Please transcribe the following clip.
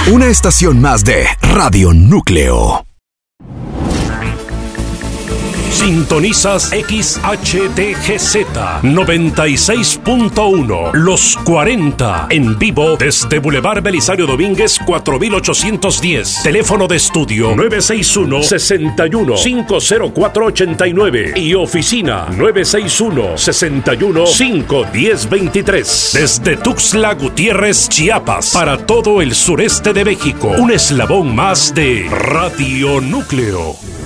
Una estación más de Radio Núcleo. Sintonizas XHTGZ 96.1 Los 40 en vivo desde Boulevard Belisario Domínguez 4810. Teléfono de estudio 961-61-50489 y oficina 961-61-51023. Desde Tuxtla Gutiérrez, Chiapas, para todo el sureste de México. Un eslabón más de Radio Núcleo.